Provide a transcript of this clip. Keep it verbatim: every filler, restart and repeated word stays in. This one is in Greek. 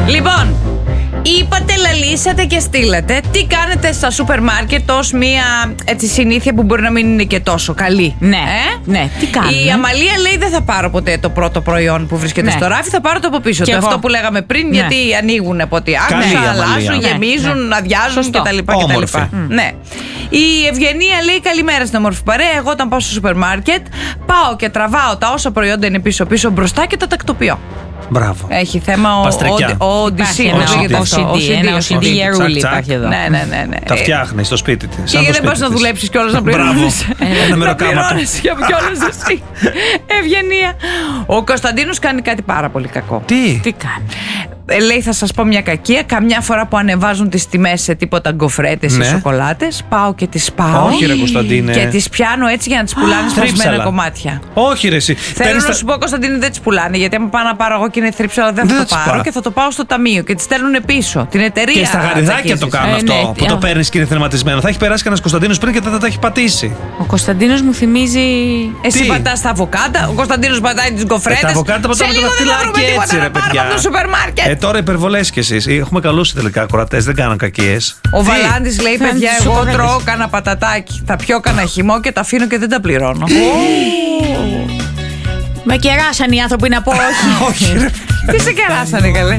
Λοιπόν, είπατε, λαλήσατε και στείλατε. Τι κάνετε στα σούπερ μάρκετ ως μία έτσι, συνήθεια που μπορεί να μην είναι και τόσο καλή? Ναι, ε? ναι. Τι κάνουμε? Η Αμαλία λέει: δεν θα πάρω ποτέ το πρώτο προϊόν που βρίσκεται ναι. στο ράφι, θα πάρω το από πίσω. Το αυτό που λέγαμε πριν, ναι. γιατί ανοίγουν από ό,τι άκουσα, αλλάζουν, ναι. γεμίζουν, ναι. αδειάζουν κτλ. Mm. Ναι. Η Ευγενία λέει: καλημέρα στην όμορφη παρέα. Εγώ όταν πάω στο σούπερ μάρκετ, πάω και τραβάω τα όσα προϊόντα είναι πίσω-πίσω μπροστά και τα τακτοποιώ. Μπράβο. Έχει θέμα ο Οντισί. Ένα οσιντή γερούλι υπάρχει εδώ. Ναι, ναι, ναι, ναι. Τα φτιάχνει στο σπίτι τη. Και δεν πας να δουλέψεις κιόλας να πληρώνεις. Να πληρώνεις κιόλας εσύ. Ευγενία. Ο Κωνσταντίνος κάνει κάτι πάρα πολύ κακό. Τι? Τι κάνει? Λέει, θα σας πω μια κακία. Καμιά φορά που ανεβάζουν τις τιμές σε τίποτα γκοφρέτες ναι. ή σοκολάτες, πάω και τις πάω. Όχι, ρε Κωνσταντίνε. Και τις πιάνω έτσι για να τις πουλάνε σπασμένα κομμάτια. Όχι, ρε εσύ. Θέλω να σου πω, Κωνσταντίνε, δεν τις πουλάνε. Γιατί άμα πάω να πάρω εγώ και είναι θρύψαλα, δεν θα δεν το πάρω και θα το πάω στο ταμείο και τις στέλνουν πίσω. Την εταιρεία. Και στα γαριδάκια το κάνουν ε, αυτό. ναι, που ε, το παίρνει και είναι θρηματισμένο. Θα έχει περάσει κανένα Κωνσταντίνος πριν και δεν θα τα έχει πατήσει. Ο Κωνσταντίνος μου θυμίζει. Εσύ Τι? πατάς τα αβοκάντα, ο Κωνσταντίνος πατάει τις γκοφρέτες. Ε, τα αβοκάντα πατάμε το δαχτυλάκι έτσι, ρε παιδιά. Το σούπερ μάρκετ. Ε, τώρα υπερβολές κι εσείς. Έχουμε καλούς τελικά ακροατές, δεν κάναν κακίες. Ο Βαλάντης λέει: Φαίνεται παιδιά, στους εγώ σοκολάτες. τρώω κανένα πατατάκι. Θα πιω κανένα χυμό και τα αφήνω και δεν τα πληρώνω. Με κεράσαν οι άνθρωποι να πω όχι. Όχι, ρε. Τι σε κεράσανε, καλέ?